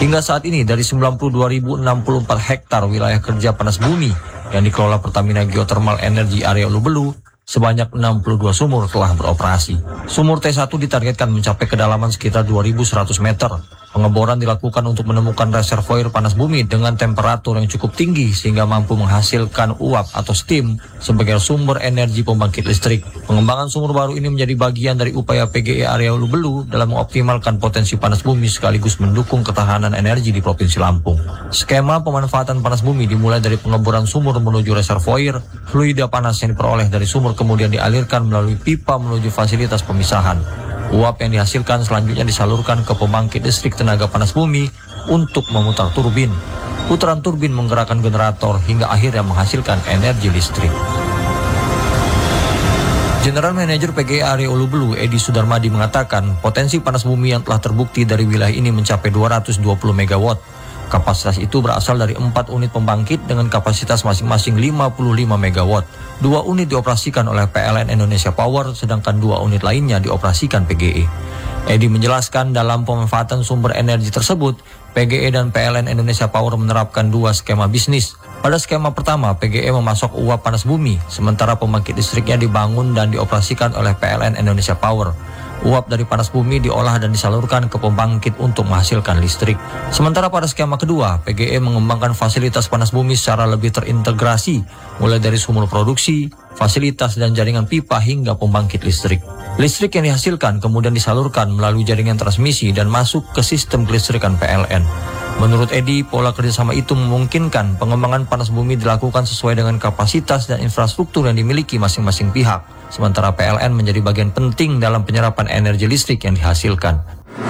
Hingga saat ini dari 92.064 hektar wilayah kerja panas bumi yang dikelola Pertamina Geothermal Energy Area Ulu Belu, sebanyak 62 sumur telah beroperasi. Sumur T1 ditargetkan mencapai kedalaman sekitar 2.100 meter. Pengeboran dilakukan untuk menemukan reservoir panas bumi dengan temperatur yang cukup tinggi sehingga mampu menghasilkan uap atau steam sebagai sumber energi pembangkit listrik. Pengembangan sumur baru ini menjadi bagian dari upaya PGE Area Ulu Belu dalam mengoptimalkan potensi panas bumi sekaligus mendukung ketahanan energi di Provinsi Lampung. Skema pemanfaatan panas bumi dimulai dari pengeboran sumur menuju reservoir, fluida panas yang diperoleh dari sumur kemudian dialirkan melalui pipa menuju fasilitas pemisahan. Uap yang dihasilkan selanjutnya disalurkan ke pembangkit listrik tenaga panas bumi untuk memutar turbin. Putaran turbin menggerakkan generator hingga akhirnya menghasilkan energi listrik. General Manager PGE Area Ulu Belu Edi Sudarmadi mengatakan potensi panas bumi yang telah terbukti dari wilayah ini mencapai 220 MW. Kapasitas itu berasal dari 4 unit pembangkit dengan kapasitas masing-masing 55 MW. 2 unit dioperasikan oleh PLN Indonesia Power, sedangkan 2 unit lainnya dioperasikan PGE. Edi menjelaskan dalam pemanfaatan sumber energi tersebut, PGE dan PLN Indonesia Power menerapkan 2 skema bisnis. Pada skema pertama, PGE memasok uap panas bumi, sementara pembangkit listriknya dibangun dan dioperasikan oleh PLN Indonesia Power. Uap dari panas bumi diolah dan disalurkan ke pembangkit untuk menghasilkan listrik. Sementara pada skema kedua, PGE mengembangkan fasilitas panas bumi secara lebih terintegrasi, mulai dari sumur produksi, fasilitas dan jaringan pipa hingga pembangkit listrik. Listrik yang dihasilkan kemudian disalurkan melalui jaringan transmisi dan masuk ke sistem kelistrikan PLN. Menurut Edi, pola kerjasama itu memungkinkan pengembangan panas bumi dilakukan sesuai dengan kapasitas dan infrastruktur yang dimiliki masing-masing pihak, sementara PLN menjadi bagian penting dalam penyerapan energi listrik yang dihasilkan.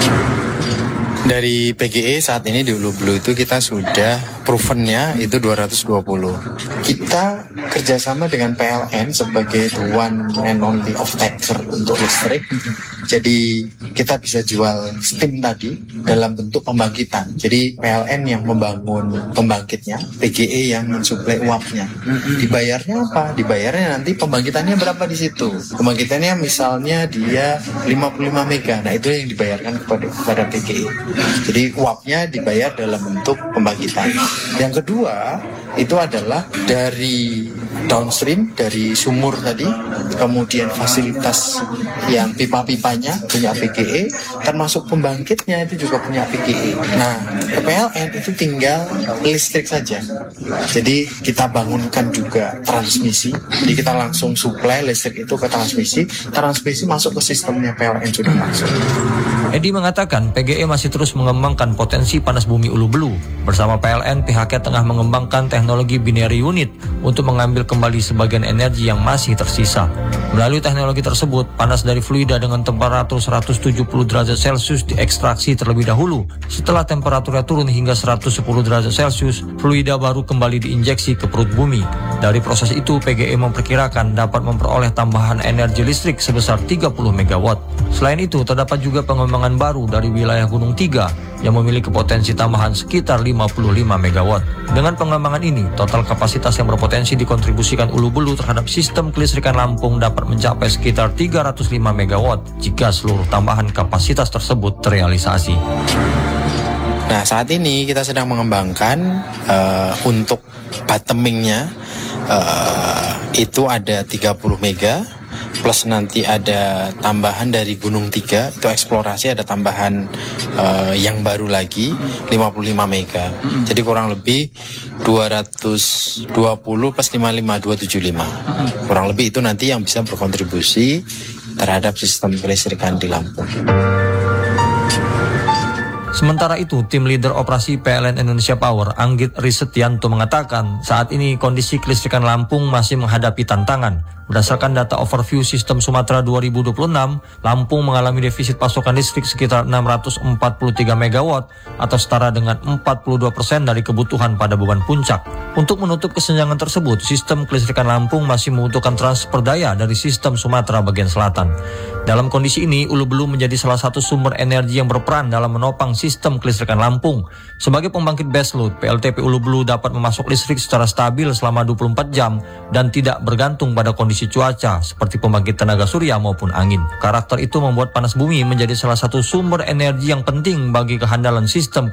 Dari PGE saat ini di Ulu Belu itu kita sudah provennya itu 220. Kita kerjasama dengan PLN sebagai the one and only off-taker untuk listrik. Jadi kita bisa jual steam tadi dalam bentuk pembangkitan. Jadi PLN yang membangun pembangkitnya, PGE yang mensuplai uapnya. Dibayarnya apa? Dibayarnya nanti pembangkitannya berapa di situ. Pembangkitannya misalnya dia 55 mega. Nah itu yang dibayarkan kepada PGE. Jadi uapnya dibayar dalam bentuk pembangkitan. Yang kedua itu adalah dari downstream, dari sumur tadi, kemudian fasilitas yang pipa-pipanya punya PGE, termasuk pembangkitnya itu juga punya PGE. Nah, ke PLN itu tinggal listrik saja. Jadi kita bangunkan juga transmisi, jadi kita langsung supply listrik itu ke transmisi, transmisi masuk ke sistemnya PLN sudah masuk. Edi mengatakan PGE masih terus mengembangkan potensi panas bumi Ulu Belu. Bersama PLN, pihaknya tengah mengembangkan teknologi binary unit untuk mengambil kembali sebagian energi yang masih tersisa. Melalui teknologi tersebut, panas dari fluida dengan temperatur 170 derajat Celcius diekstraksi terlebih dahulu. Setelah temperaturnya turun hingga 110 derajat Celcius, fluida baru kembali diinjeksi ke perut bumi. Dari proses itu, PGE memperkirakan dapat memperoleh tambahan energi listrik sebesar 30 MW. Selain itu, terdapat juga pengembangan baru dari wilayah Gunung Tiga yang memiliki potensi tambahan sekitar 55 MW. Dengan pengembangan ini, total kapasitas yang berpotensi dikontribusikan Ulu Belu terhadap sistem kelistrikan Lampung dapat mencapai sekitar 305 MW jika seluruh tambahan kapasitas tersebut terrealisasi. Nah, saat ini kita sedang mengembangkan untuk bottomingnya itu ada 30 mega plus nanti ada tambahan dari Gunung Tiga, itu eksplorasi ada tambahan yang baru lagi 55 mega. Jadi kurang lebih 220 plus 55 275. Kurang lebih itu nanti yang bisa berkontribusi terhadap sistem kelistrikan di Lampung. Sementara itu, tim leader operasi PLN Indonesia Power, Anggit Risetianto mengatakan saat ini kondisi kelistrikan Lampung masih menghadapi tantangan. Berdasarkan data overview sistem Sumatera 2026, Lampung mengalami defisit pasokan listrik sekitar 643 MW atau setara dengan 42% dari kebutuhan pada beban puncak. Untuk menutup kesenjangan tersebut, sistem kelistrikan Lampung masih membutuhkan transfer daya dari sistem Sumatera bagian selatan. Dalam kondisi ini, Ulu Belu menjadi salah satu sumber energi yang berperan dalam menopang sistem kelistrikan Lampung. Sebagai pembangkit baseload, PLTP Ulu Belu dapat memasok listrik secara stabil selama 24 jam dan tidak bergantung pada kondisi cuaca seperti pembangkit tenaga surya maupun angin. Karakter itu membuat panas bumi menjadi salah satu sumber energi yang penting bagi kehandalan sistem